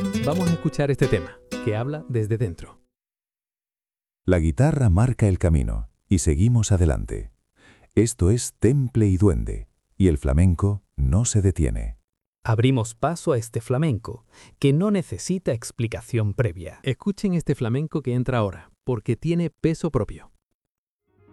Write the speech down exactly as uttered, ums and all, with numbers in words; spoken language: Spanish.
Vamos a escuchar este tema, que habla desde dentro. La guitarra marca el camino y seguimos adelante. Esto es Temple y Duende, y el flamenco no se detiene. Abrimos paso a este flamenco, que no necesita explicación previa. Escuchen este flamenco que entra ahora, porque tiene peso propio.